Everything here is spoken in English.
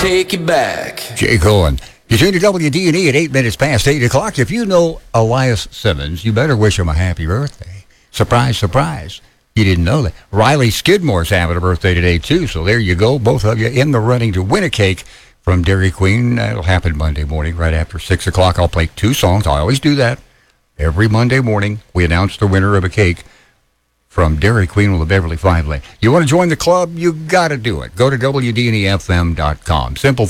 take you back. Jay Cohen. You tune to WD&E at 8 minutes past 8 o'clock. If you know Elias Simmons, you better wish him a happy birthday. Surprise, surprise. You didn't know that. Riley Skidmore's having a birthday today, too. So there you go. Both of you in the running to win a cake from Dairy Queen. It'll happen Monday morning right after 6 o'clock. I'll play 2 songs. I always do that. Every Monday morning, we announce the winner of a cake from Dairy Queen with the Beverly 5 Lane. You want to join the club? You got to do it. Go to WDNEFM.com. Simple